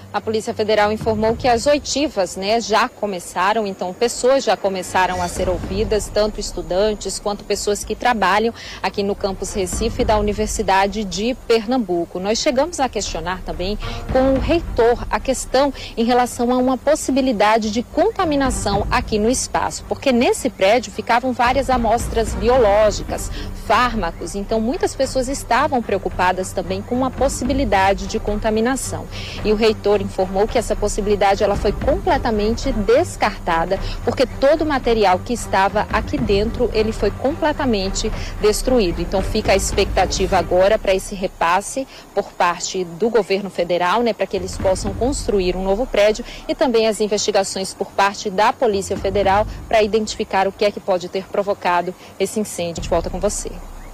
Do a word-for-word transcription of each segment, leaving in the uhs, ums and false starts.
A Polícia Federal informou que as oitivas, né, já começaram, então pessoas já começaram a ser ouvidas, tanto estudantes quanto pessoas que trabalham aqui no campus Recife da Universidade de Pernambuco. Nós chegamos a questionar também com o reitor a questão em relação a uma possibilidade de contaminação aqui no espaço, porque nesse prédio ficavam várias amostras biológicas, fármacos, então muitas pessoas estavam preocupadas também com uma possibilidade de contaminação. E o reitor informou que essa possibilidade ela foi completamente descartada, porque todo o material que estava aqui dentro, ele foi completamente destruído. Então fica a expectativa agora para esse repasse por parte do governo federal, né, para que eles possam construir um novo prédio, e também as investigações por parte da Polícia Federal para identificar o que é que pode ter provocado esse incêndio. A gente volta com você.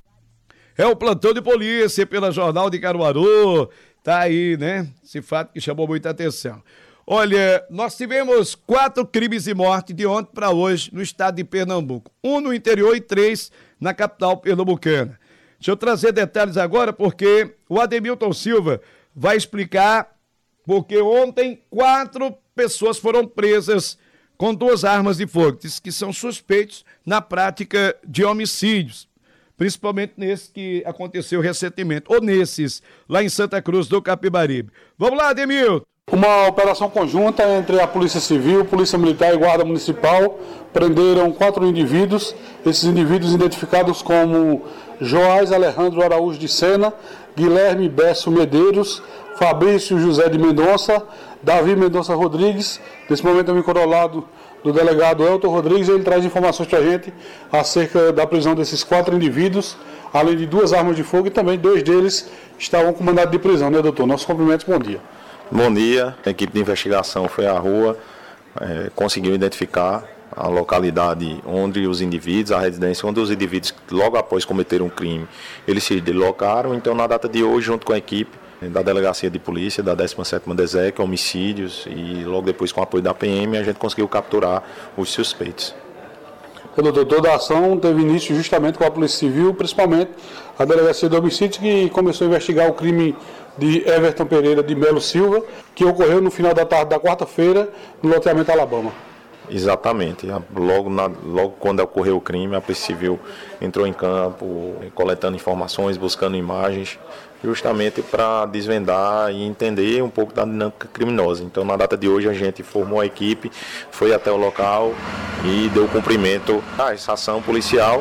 É o plantão de polícia pela Jornal de Caruaru. Tá aí, né? Esse fato que chamou muita atenção. Olha, nós tivemos quatro crimes de morte de ontem para hoje no estado de Pernambuco. Um no interior e três na capital pernambucana. Deixa eu trazer detalhes agora, porque o Ademilton Silva vai explicar porque ontem quatro pessoas foram presas com duas armas de fogo, que são suspeitos na prática de homicídios, principalmente nesse que aconteceu recentemente, ou nesses, lá em Santa Cruz do Capibaribe. Vamos lá, Ademilton. Uma operação conjunta entre a Polícia Civil, Polícia Militar e Guarda Municipal prenderam quatro indivíduos, esses indivíduos identificados como Joás Alejandro Araújo de Sena, Guilherme Besso Medeiros, Fabrício José de Mendonça, Davi Mendonça Rodrigues. Nesse momento eu me encontro ao lado do delegado Elton Rodrigues, ele traz informações para a gente acerca da prisão desses quatro indivíduos, além de duas armas de fogo, e também dois deles estavam com mandado de prisão, né, doutor? Nossos cumprimentos, bom dia. Bom dia, a equipe de investigação foi à rua, é, conseguiu identificar a localidade onde os indivíduos, a residência onde os indivíduos, logo após cometer um crime, eles se deslocaram. Então, na data de hoje, junto com a equipe da Delegacia de Polícia, da décima sétima DESEC, homicídios, e logo depois com o apoio da P M, a gente conseguiu capturar os suspeitos. Doutor, toda a ação teve início justamente com a Polícia Civil, principalmente a Delegacia de Homicídios, que começou a investigar o crime de Everton Pereira de Melo Silva, que ocorreu no final da tarde da quarta-feira, no loteamento Alabama. Exatamente. Logo, na, logo quando ocorreu o crime, a Polícia Civil entrou em campo, coletando informações, buscando imagens, justamente para desvendar e entender um pouco da dinâmica criminosa. Então, na data de hoje, a gente formou a equipe, foi até o local e deu cumprimento a essa ação policial,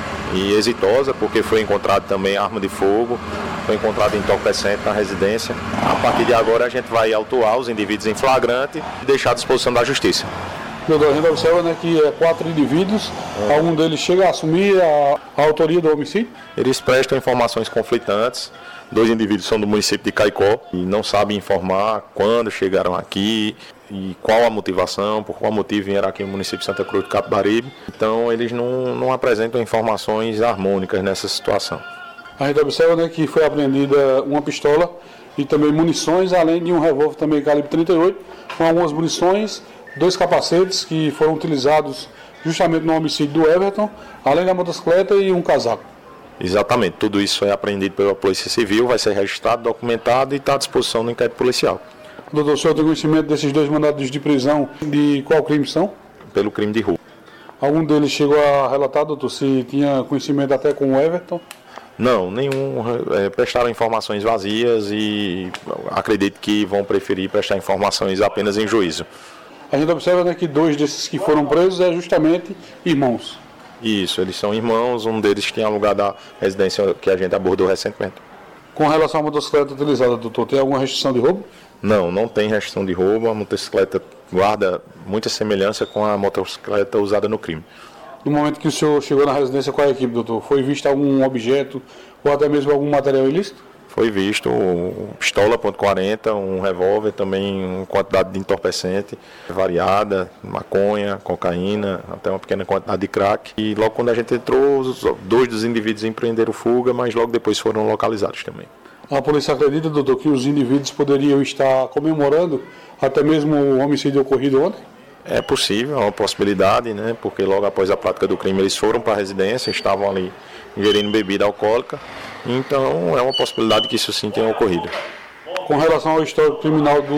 e exitosa, porque foi encontrado também arma de fogo, foi encontrado entorpecente na residência. A partir de agora, a gente vai autuar os indivíduos em flagrante e deixar à disposição da Justiça. Doutor, a gente observa, né, que é quatro indivíduos, é. algum deles chega a assumir a, a autoria do homicídio? Eles prestam informações conflitantes. Dois indivíduos são do município de Caicó e não sabem informar quando chegaram aqui e qual a motivação, por qual motivo vieram aqui no município de Santa Cruz do Capibaribe. Então, eles não, não apresentam informações harmônicas nessa situação. A gente observa, né, que foi apreendida uma pistola e também munições, além de um revólver também calibre trinta e oito, com algumas munições, dois capacetes que foram utilizados justamente no homicídio do Everton, além da motocicleta e um casaco. Exatamente, tudo isso foi apreendido pela Polícia Civil, vai ser registrado, documentado e está à disposição do inquérito policial. Doutor, o senhor tem conhecimento desses dois mandados de prisão, de qual crime são? Pelo crime de roubo. Algum deles chegou a relatar, doutor, se tinha conhecimento até com o Everton? Não, nenhum. É, prestaram informações vazias e acredito que vão preferir prestar informações apenas em juízo. A gente observa, né, que dois desses que foram presos é justamente irmãos. Isso, eles são irmãos, um deles tinha alugado a residência que a gente abordou recentemente. Com relação à motocicleta utilizada, doutor, tem alguma restrição de roubo? Não, não tem restrição de roubo, a motocicleta guarda muita semelhança com a motocicleta usada no crime. No momento que o senhor chegou na residência com a equipe, doutor, foi visto algum objeto ou até mesmo algum material ilícito? Foi visto uma pistola ponto quarenta, um revólver, também uma quantidade de entorpecente variada, maconha, cocaína, até uma pequena quantidade de crack. E logo quando a gente entrou, os dois dos indivíduos empreenderam fuga, mas logo depois foram localizados também. A polícia acredita, doutor, que os indivíduos poderiam estar comemorando até mesmo o homicídio ocorrido ontem? É possível, é uma possibilidade, né? Porque logo após a prática do crime eles foram para a residência, estavam ali ingerindo bebida alcoólica, então é uma possibilidade que isso sim tenha ocorrido. Com relação ao histórico criminal do